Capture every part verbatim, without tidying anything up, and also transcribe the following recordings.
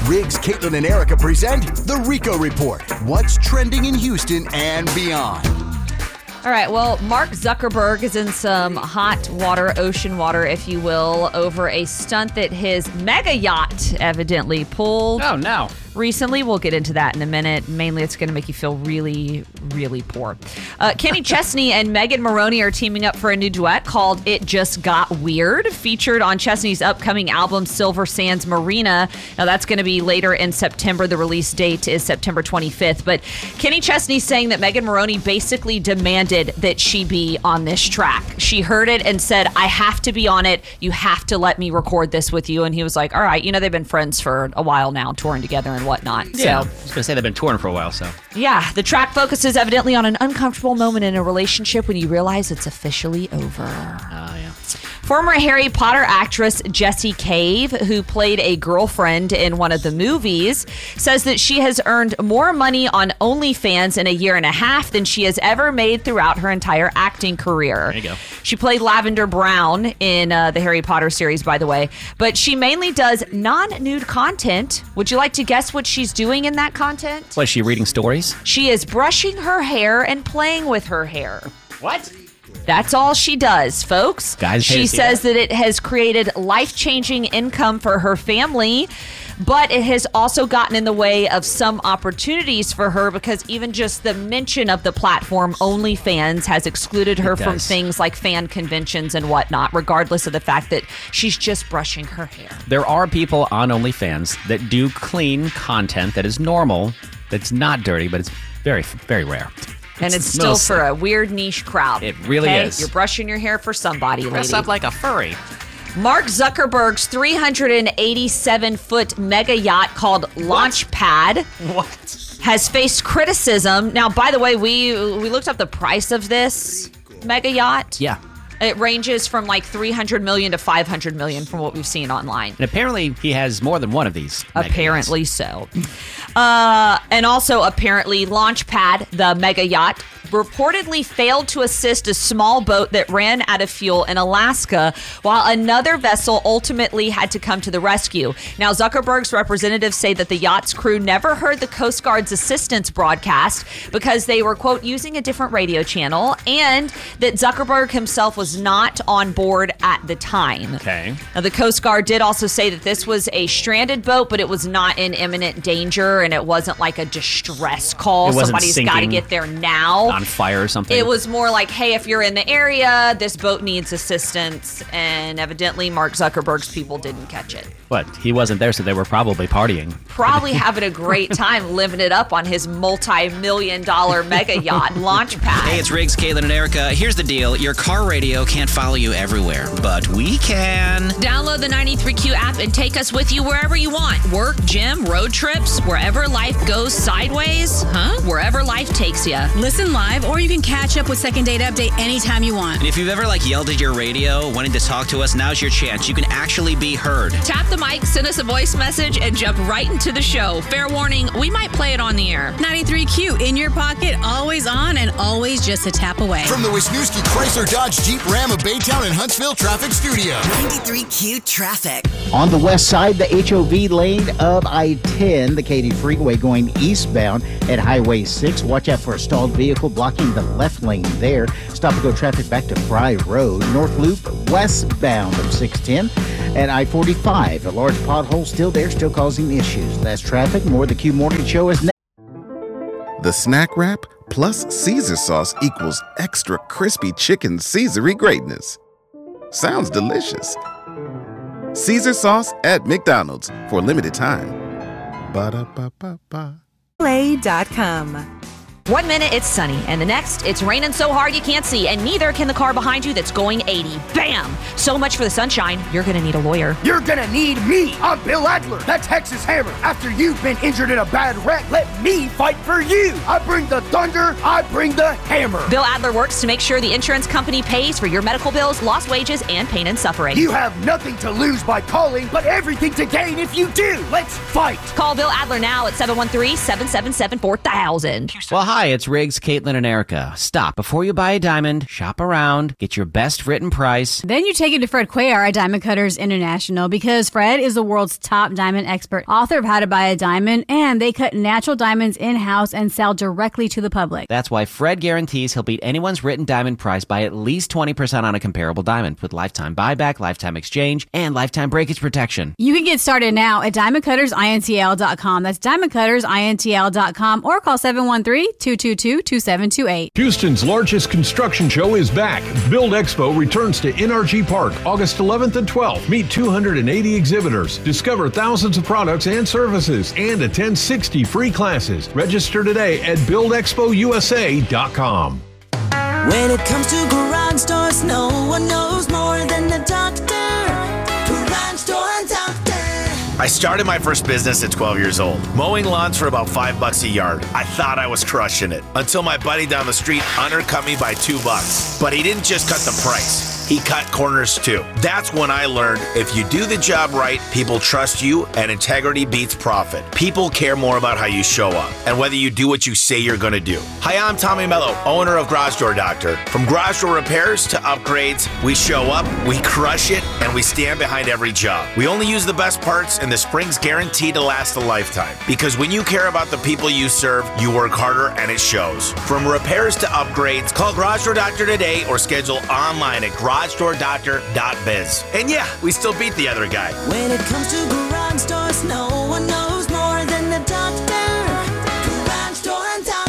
Riggs, Caitlin, and Erica present The Rico Report. What's trending in Houston and beyond? All right, well, Mark Zuckerberg is in some hot water, ocean water, if you will, over a stunt that his mega yacht evidently pulled. Oh, no. Recently. We'll get into that in a minute. Mainly, it's going to make you feel really, really poor. Uh, Kenny Chesney and Megan Moroney are teaming up for a new duet called It Just Got Weird, featured on Chesney's upcoming album, Silver Sands Marina. Now, that's going to be later in September. The release date is September twenty-fifth. But Kenny Chesney's saying that Megan Moroney basically demanded that she be on this track. She heard it and said, I have to be on it. You have to let me record this with you. And he was like, all right, you know, they've been friends for a while now, touring together and whatnot. Yeah, So, I was going to say they've been touring for a while, so. yeah, the track focuses evidently on an uncomfortable moment in a relationship when you realize it's officially over. Oh, uh, yeah. Former Harry Potter actress Jessie Cave, who played a girlfriend in one of the movies, says that she has earned more money on OnlyFans in a year and a half than she has ever made throughout her entire acting career. There you go. She played Lavender Brown in uh, the Harry Potter series, by the way, but she mainly does non-nude content. Would you like to guess what she's doing in that content? What, is she reading stories? She is brushing her hair and playing with her hair. What? That's all she does, folks. Guys, she says that. that it has created life-changing income for her family, but it has also gotten in the way of some opportunities for her because even just the mention of the platform OnlyFans has excluded her from things like fan conventions and whatnot, regardless of the fact that she's just brushing her hair. There are people on OnlyFans that do clean content that is normal, that's not dirty, but it's very, very rare. And it's still mostly for a weird niche crowd. It really okay? is. You're brushing your hair for somebody, lady. Dress up like a furry. Mark Zuckerberg's three hundred eighty-seven foot mega yacht called Launchpad What? has faced criticism. Now, by the way, we we looked up the price of this mega yacht. Yeah. It ranges from like three hundred million to five hundred million from what we've seen online. And apparently he has more than one of these. Apparently so. Uh, and also, apparently, Launchpad, the mega yacht, reportedly failed to assist a small boat that ran out of fuel in Alaska, while another vessel ultimately had to come to the rescue. Now, Zuckerberg's representatives say that the yacht's crew never heard the Coast Guard's assistance broadcast because they were, quote, using a different radio channel, and that Zuckerberg himself was not on board at the time. Okay. Now, the Coast Guard did also say that this was a stranded boat, but it was not in imminent danger, and it wasn't like a distress call. It wasn't Somebody's got to sinking get there now. On fire or something. It was more like, hey, if you're in the area, this boat needs assistance, and evidently Mark Zuckerberg's people didn't catch it. What? He wasn't there, so they were probably partying. Probably having a great time living it up on his multi-million dollar mega yacht, Launchpad. Hey, it's Riggs, Caitlin, and Erica. Here's the deal. Your car radio can't follow you everywhere, but we can. Download the ninety-three Q app and take us with you wherever you want. Work, gym, road trips, wherever life goes sideways, huh? Wherever life takes you. Listen live, or you can catch up with Second Date Update anytime you want. And if you've ever like yelled at your radio, wanting to talk to us, now's your chance. You can actually be heard. Tap the mic, send us a voice message, and jump right into the show. Fair warning, we might play it on the air. ninety-three Q, in your pocket, always on, and always just a tap away. From the Wisniewski Chrysler Dodge Jeep Ram of Baytown and Huntsville Traffic Studio. ninety-three Q traffic. On the west side, the H O V lane of I ten, the Katy Freeway going eastbound at Highway six. Watch out for a stalled vehicle blocking the left lane there. Stop and go traffic back to Fry Road. North Loop westbound of six ten at I forty-five. A large pothole still there, still causing issues. That's traffic. More of the Q Morning Show is next. The snack wrap plus Caesar sauce equals extra crispy chicken Caesar-y greatness. Sounds delicious. Caesar sauce at McDonald's for a limited time. Ba-da-ba-ba-ba. Play dot com. One minute it's sunny, and the next it's raining so hard you can't see, and neither can the car behind you that's going eighty. Bam! So much for the sunshine. You're gonna need a lawyer. You're gonna need me. I'm Bill Adler, the Texas Hammer. After you've been injured in a bad wreck, let me fight for you. I bring the thunder. I bring the hammer. Bill Adler works to make sure the insurance company pays for your medical bills, lost wages, and pain and suffering. You have nothing to lose by calling, but everything to gain if you do. Let's fight. Call Bill Adler now at seven one three, seven seven seven, four thousand. Well, hi. Hi, it's Riggs, Caitlin, and Erica. Stop. Before you buy a diamond, shop around, get your best written price. Then you take it to Fred Cuellar at Diamond Cutters International, because Fred is the world's top diamond expert, author of How to Buy a Diamond, and they cut natural diamonds in-house and sell directly to the public. That's why Fred guarantees he'll beat anyone's written diamond price by at least twenty percent on a comparable diamond, with lifetime buyback, lifetime exchange, and lifetime breakage protection. You can get started now at diamond cutters intl dot com. That's diamond cutters intl dot com, or call seven one three, two two two, two seven two eight. Houston's largest construction show is back. Build Expo returns to N R G Park August eleventh and twelfth. Meet two hundred eighty exhibitors, discover thousands of products and services, and attend sixty free classes. Register today at build expo u s a dot com. When it comes to garage doors, no one knows more than the doctor. Garage Door Doctor. I started my first business at twelve years old, mowing lawns for about five bucks a yard. I thought I was crushing it until my buddy down the street undercut me by two bucks. But he didn't just cut the price. He cut corners too. That's when I learned if you do the job right, people trust you, and integrity beats profit. People care more about how you show up and whether you do what you say you're going to do. Hi, I'm Tommy Mello, owner of Garage Door Doctor. From garage door repairs to upgrades, we show up, we crush it, and we stand behind every job. We only use the best parts, and the spring's guaranteed to last a lifetime. Because when you care about the people you serve, you work harder and it shows. From repairs to upgrades, call Garage Door Doctor today or schedule online at garage door doctor dot biz. And yeah, we still beat the other guy. When it comes to garage doors, no one knows more than the doctor. Garage Door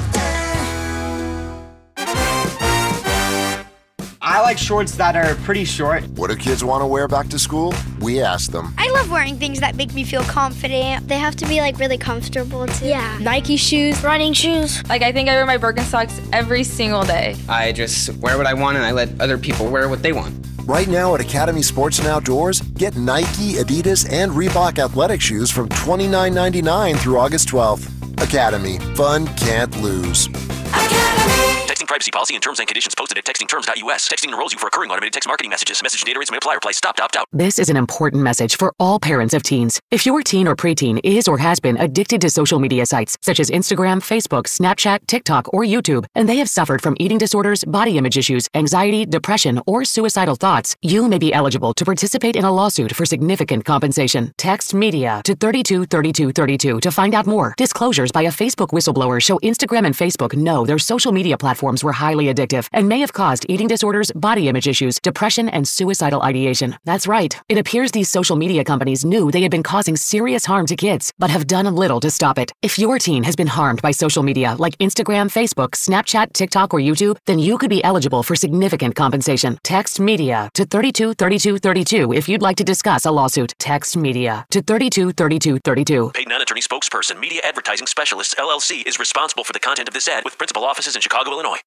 Doctor. I like shorts that are pretty short. What do kids want to wear back to school? We ask them. I love wearing things that make me feel confident. They have to be like really comfortable too. Yeah. Nike shoes, running shoes. Like I think I wear my Birkenstocks every single day. I just wear what I want and I let other people wear what they want. Right now at Academy Sports and Outdoors, get Nike, Adidas, and Reebok athletic shoes from twenty-nine ninety-nine through August twelfth. Academy. Fun can't lose. Texting privacy policy and terms and conditions posted at texting terms dot u s. Texting enrolls you for recurring automated text marketing messages. Message data rates may apply. Reply stop to opt out. This is an important message for all parents of teens. If your teen or preteen is or has been addicted to social media sites such as Instagram, Facebook, Snapchat, TikTok, or YouTube, and they have suffered from eating disorders, body image issues, anxiety, depression, or suicidal thoughts, you may be eligible to participate in a lawsuit for significant compensation. Text MEDIA to thirty-two thirty-two thirty-two to find out more. Disclosures by a Facebook whistleblower show Instagram and Facebook know their social media platforms were highly addictive and may have caused eating disorders, body image issues, depression, and suicidal ideation. That's right. It appears these social media companies knew they had been causing serious harm to kids, but have done little to stop it. If your teen has been harmed by social media like Instagram, Facebook, Snapchat, TikTok, or YouTube, then you could be eligible for significant compensation. Text MEDIA to thirty-two thirty-two thirty-two if you'd like to discuss a lawsuit. Text MEDIA to thirty-two thirty-two thirty-two. Paid non-attorney spokesperson, Media Advertising Specialists, L L C, is responsible for the content of this ad with principal offices in Chicago, Illinois.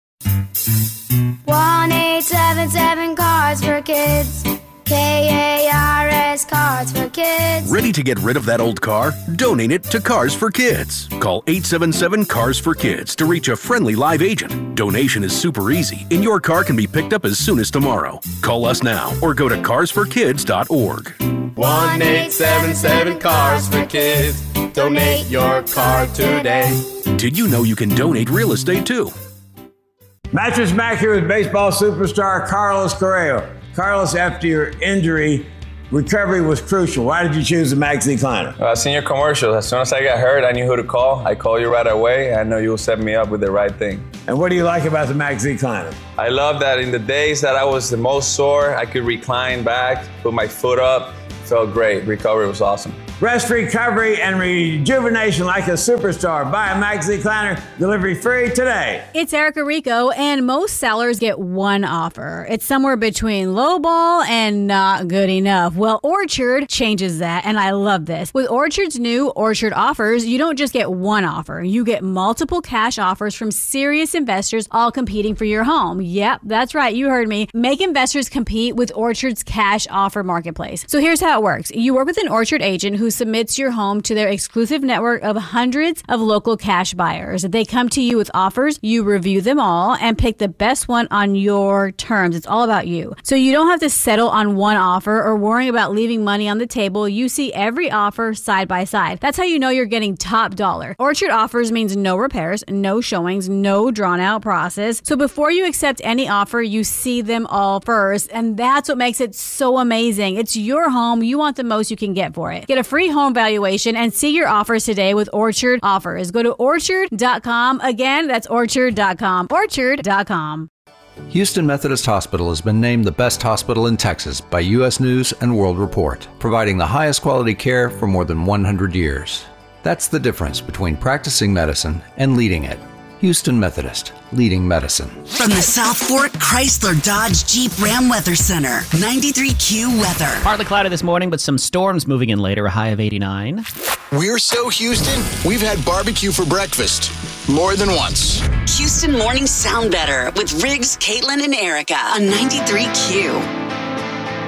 one eight seven seven Cars for Kids. K A R S Cars for Kids. Ready to get rid of that old car? Donate it to Cars for Kids. Call eight seven seven Cars for Kids to reach a friendly live agent. Donation is super easy, and your car can be picked up as soon as tomorrow. Call us now or go to cars for kids dot org. one eight seven seven Cars for Kids. Donate your car today. Did you know you can donate real estate too? Mattress Mac here with baseball superstar Carlos Correa. Carlos, after your injury, recovery was crucial. Why did you choose the Max Recliner? Uh, I seen your commercial. As soon as I got hurt, I knew who to call. I called you right away. I know you'll set me up with the right thing. And what do you like about the Max Recliner? I love that in the days that I was the most sore, I could recline back, put my foot up. Felt great. Recovery was awesome. Rest, recovery, and rejuvenation like a superstar. Buy a Max Recliner. Delivery free today. It's Erica Rico, and most sellers get one offer. It's somewhere between lowball and not good enough. Well, Orchard changes that, and I love this. With Orchard's new Orchard offers, you don't just get one offer. You get multiple cash offers from serious investors all competing for your home. Yep, that's right. You heard me. Make investors compete with Orchard's cash offer marketplace. So here's how it it works. You work with an Orchard agent who submits your home to their exclusive network of hundreds of local cash buyers. They come to you with offers, you review them all, and pick the best one on your terms. It's all about you. So you don't have to settle on one offer or worry about leaving money on the table. You see every offer side by side. That's how you know you're getting top dollar. Orchard offers means no repairs, no showings, no drawn out process. So before you accept any offer, you see them all first. And that's what makes it so amazing. It's your home. You want the most you can get for it. Get a free home valuation and see your offers today with Orchard Offers. Go to orchard dot com. Again, that's orchard dot com. orchard dot com. Houston Methodist Hospital has been named the best hospital in Texas by U S News and World Report, providing the highest quality care for more than one hundred years. That's the difference between practicing medicine and leading it. Houston Methodist, leading medicine. From the South Fork Chrysler Dodge Jeep Ram Weather Center, ninety-three Q weather. Partly cloudy this morning, but some storms moving in later, a high of eighty-nine. We're so Houston, we've had barbecue for breakfast more than once. Houston mornings sound better with Riggs, Caitlin, and Erica on ninety-three Q.